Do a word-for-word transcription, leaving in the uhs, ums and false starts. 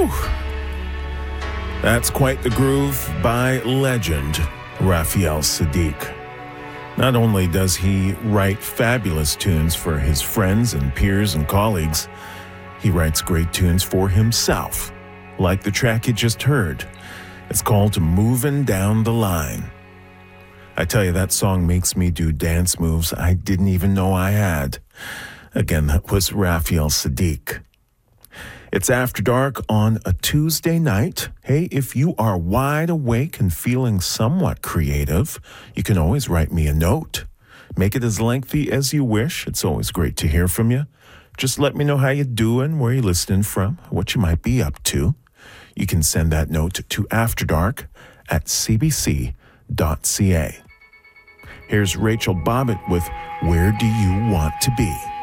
Whew. That's quite the groove by legend Raphael Saadiq. Not only does he write fabulous tunes for his friends and peers and colleagues, he writes great tunes for himself, like the track you just heard. It's called Movin' Down the Line. I tell you, that song makes me do dance moves I didn't even know I had. Again, that was Raphael Saadiq. It's After Dark on a Tuesday night. Hey, if you are wide awake and feeling somewhat creative, you can always write me a note. Make it as lengthy as you wish. It's always great to hear from you. Just let me know how you're doing, where you're listening from, what you might be up to. You can send that note to afterdark at c b c dot c a. Here's Rachel Bobbitt with Where Do You Want to Be?